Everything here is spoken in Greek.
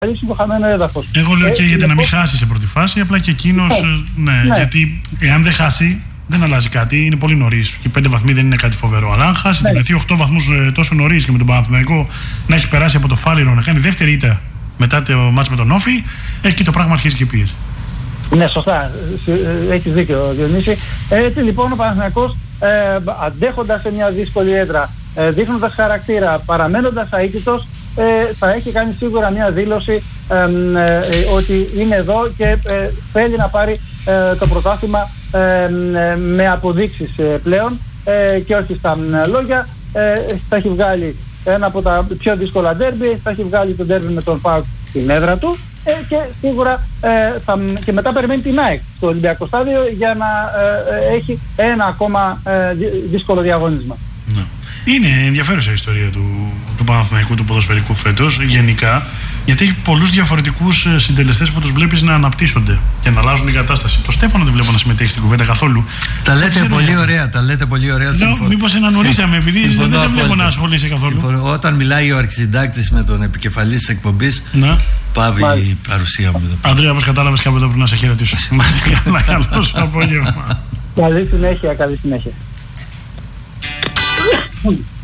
το χαμένο έδαφος. Εγώ λέω και γιατί να μην χάσει σε πρώτη φάση, απλά και εκείνος. Ναι, γιατί εάν δεν χάσει, δεν αλλάζει κάτι. Είναι πολύ νωρίς. Και 5 βαθμοί δεν είναι κάτι φοβερό. Αλλά αν χάσει και βρεθεί 8 βαθμούς τόσο νωρίς και με τον Παναθηναϊκό να έχει περάσει από το Φάληρο, να κάνει δεύτερη ήττα μετά το μάτς με τον Όφη, εκεί το πράγμα αρχίζει και πίεζε. Ναι, σωστά. Έχεις δίκιο, Διονύση. Έτσι λοιπόν ο Παναθηναϊκός, αντέχοντας σε μια δύσκολη έδρα, δείχνοντας χαρακτήρα, παραμένοντας αοίκητος, θα έχει κάνει σίγουρα μια δήλωση ότι είναι εδώ και θέλει να πάρει το πρωτάθλημα με αποδείξεις πλέον και όχι στα λόγια. Θα έχει βγάλει ένα από τα πιο δύσκολα ντέρμπι, θα έχει βγάλει το ντέρμπι με τον ΠΑΟΚ στην έδρα του και σίγουρα και μετά περιμένει την ΑΕΚ στο Ολυμπιακό Στάδιο για να έχει ένα ακόμα δύσκολο διαγωνίσμα. Ναι. Είναι ενδιαφέρουσα η ιστορία του Παναθηναϊκού, του ποδοσφαιρικού φέτος γενικά, γιατί έχει πολλούς διαφορετικούς συντελεστές που τους βλέπεις να αναπτύσσονται και να αλλάζουν την κατάσταση. Το Στέφανο δεν βλέπω να συμμετέχει στην κουβέντα καθόλου. Τα λέτε πολύ ωραία, τα λέτε πολύ ωραία. Μήπως ενανορίσαμε, επειδή δεν σε βλέπω να ασχολείσαι καθόλου. Όταν μιλάει ο αρχισυντάκτης με τον επικεφαλής της εκπομπής, πάβει η παρουσία μου. Ανδρέα, όπως κατάλαβες, κάποτε πρέπει να σε χαιρετήσω. Μαζί καλά, καλό σου απόγευμα. Καλή συνέχεια, καλή συνέχεια.